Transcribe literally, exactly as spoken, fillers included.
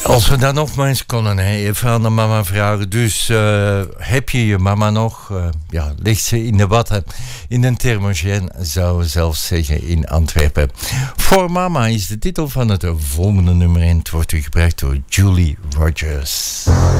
Als we dat nogmaals konden, hè, even aan de mama vragen. Dus uh, heb je je mama nog? Uh, ja, ligt ze in de watten. In een thermogeen, zou we zelfs zeggen, in Antwerpen. For Mama is de titel van het volgende nummer en het wordt u gebracht door Julie Rogers.